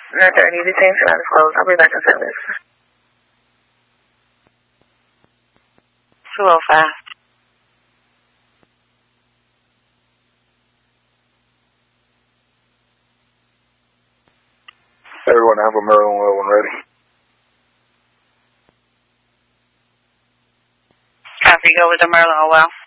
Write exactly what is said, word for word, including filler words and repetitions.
nine thirty, the same line is closed. I'll be back in service. two oh five. Everyone have a Maryland well when ready. Copy, go with the Maryland well.